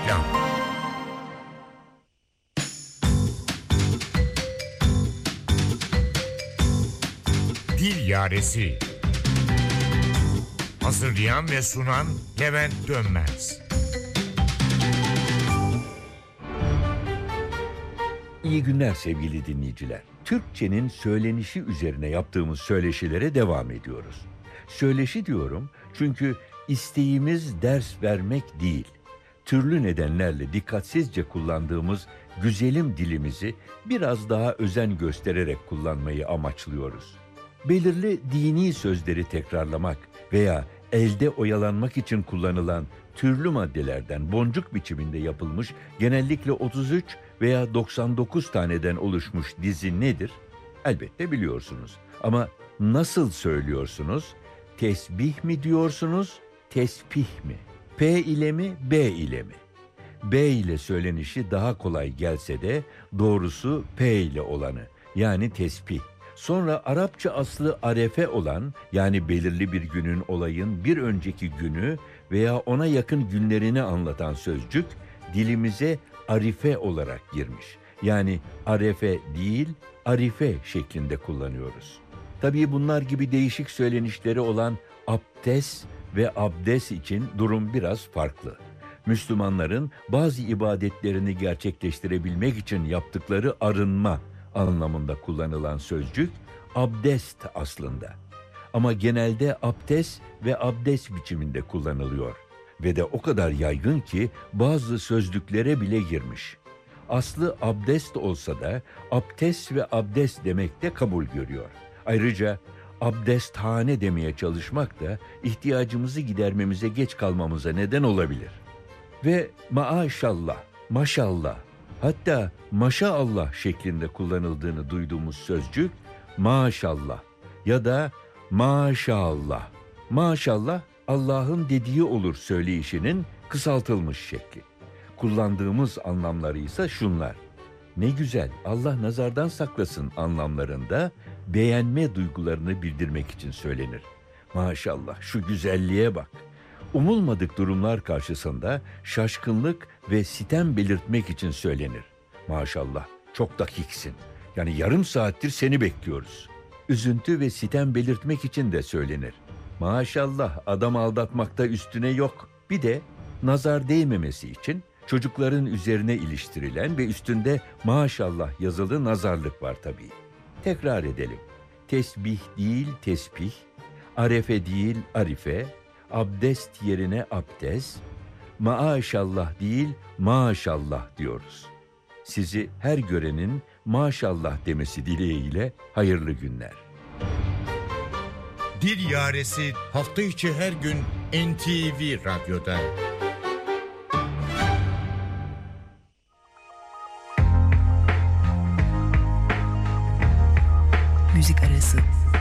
Reklam. Dil Yaresi. Hazırlayan ve sunan Levent Dönmez. İyi günler sevgili dinleyiciler. Türkçenin söylenişi üzerine yaptığımız söyleşilere devam ediyoruz. Söyleşi diyorum çünkü isteğimiz ders vermek değil. Türlü nedenlerle dikkatsizce kullandığımız güzelim dilimizi biraz daha özen göstererek kullanmayı amaçlıyoruz. Belirli dini sözleri tekrarlamak veya elde oyalanmak için kullanılan türlü maddelerden boncuk biçiminde yapılmış genellikle 33 veya 99 taneden oluşmuş dizi nedir? Elbette biliyorsunuz. Ama nasıl söylüyorsunuz? Tesbih mi diyorsunuz, tespih mi? P ile mi, B ile mi? B ile söylenişi daha kolay gelse de doğrusu P ile olanı, yani tesbih. Sonra Arapça aslı arefe olan, yani belirli bir günün, olayın bir önceki günü veya ona yakın günlerini anlatan sözcük dilimize arife olarak girmiş. Yani arefe değil, arife şeklinde kullanıyoruz. Tabii bunlar gibi değişik söylenişleri olan abdest ve abdest için durum biraz farklı. Müslümanların bazı ibadetlerini gerçekleştirebilmek için yaptıkları arınma anlamında kullanılan sözcük abdest aslında. Ama genelde abdest ve abdest biçiminde kullanılıyor. Ve de o kadar yaygın ki bazı sözlüklere bile girmiş. Aslı abdest olsa da abdest ve abdest demek de kabul görüyor. Ayrıca abdesthane demeye çalışmak da ihtiyacımızı gidermemize geç kalmamıza neden olabilir. Ve maşallah, maşallah, hatta maşallah şeklinde kullanıldığını duyduğumuz sözcük maşallah ya da maşallah. Maşallah Allah'ın dediği olur söyleyişinin kısaltılmış şekli. Kullandığımız anlamları ise şunlar: ne güzel, Allah nazardan saklasın anlamlarında beğenme duygularını bildirmek için söylenir. Maşallah, şu güzelliğe bak. Umulmadık durumlar karşısında şaşkınlık ve sitem belirtmek için söylenir. Maşallah, çok dakiksin. Yani yarım saattir seni bekliyoruz. Üzüntü ve sitem belirtmek için de söylenir. Maşallah, adam aldatmakta üstüne yok. Bir de nazar değmemesi için çocukların üzerine iliştirilen ve üstünde maşallah yazılı nazarlık var tabii. Tekrar edelim. Tesbih değil tesbih, arefe değil arife, abdest yerine abdest, maşallah değil maşallah diyoruz. Sizi her görenin maşallah demesi dileğiyle hayırlı günler. Dil Yaresi hafta içi her gün NTV Radyo'da. Müzik arası.